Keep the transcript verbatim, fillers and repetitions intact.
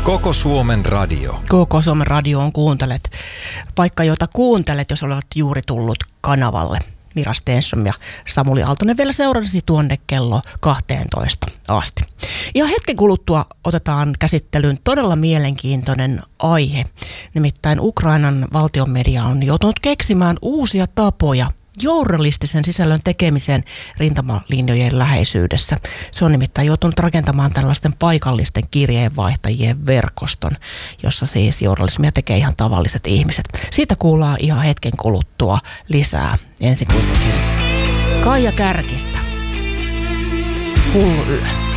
Koko Suomen radio. Koko Suomen radio on kuuntelet. Paikka, jota kuuntelet, jos olet juuri tullut kanavalle. Mira Stenström ja Samuli Aaltonen vielä seurasi tuonne kello kahteentoista asti. Ja hetken kuluttua otetaan käsittelyyn todella mielenkiintoinen aihe. Nimittäin Ukrainan valtionmedia on joutunut keksimään uusia tapoja journalistisen sisällön tekemiseen rintamalinjojen läheisyydessä. Se on nimittäin joutunut rakentamaan tällaisten paikallisten kirjeenvaihtajien verkoston, jossa siis journalismia tekee ihan tavalliset ihmiset. Siitä kuullaan ihan hetken kuluttua lisää. Ensin kuitenkin Kaija Kärkistä. Hullu yö.